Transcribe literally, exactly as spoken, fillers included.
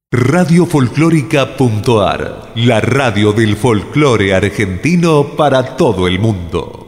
Radio Folclórica.ar, la radio del folclore argentino para todo el mundo.